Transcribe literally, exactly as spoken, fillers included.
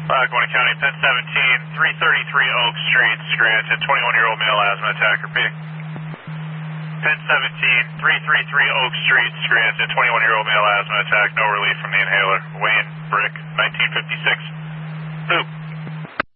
Lackawanna County, Penn seventeen, three thirty-three Oak Street, Scranton, twenty-one-year-old male asthma attack, repeat. Penn seventeen, three thirty-three Oak Street, Scranton, twenty-one-year-old male asthma attack, no relief from the inhaler. Wayne Brick, nineteen fifty-six.